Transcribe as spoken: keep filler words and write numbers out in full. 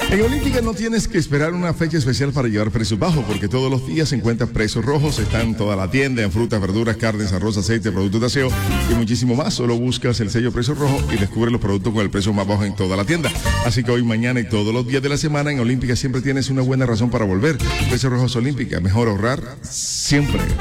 En Olímpica no tienes que esperar una fecha especial para llevar precios bajos, porque todos los días encuentras precios rojos, están en toda la tienda, en frutas, verduras, carnes, arroz, aceite, productos de aseo y muchísimo más. Solo buscas el sello Precio Rojo y descubre los productos con el precio más bajo en toda la tienda. Así que hoy, mañana y todos los días de la semana en Olímpica siempre tienes una buena razón para volver. Precios Rojos Olímpica, mejor ahorrar siempre.